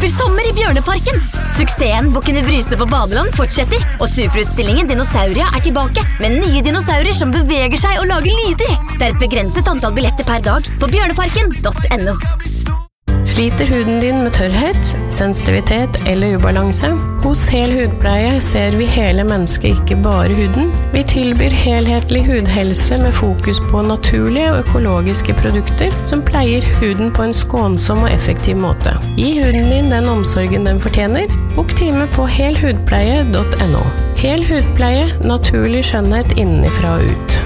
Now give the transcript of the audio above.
supersommer I Bjørneparken! Suksessen Bukkene Bruse på badeland fortsetter, og superutstillingen Dinosauria tilbake, med nye dinosaurer som beveger seg og lager lyder. Det et begrenset antall billetter per dag på bjørneparken.no. Sliter huden din med tørrhet, sensitivitet eller ubalanse? Hos Hel hudpleie ser vi hele mennesket, ikke bare huden. Vi tilbyr helhetlig hudhelse med fokus på naturlige og økologiske produkter som pleier huden på en skånsom og effektiv måte. Gi huden din den omsorgen den fortjener. Bok time på helhudpleie.no. Hel hudpleie, naturlig skjønnhet innenfra og ut.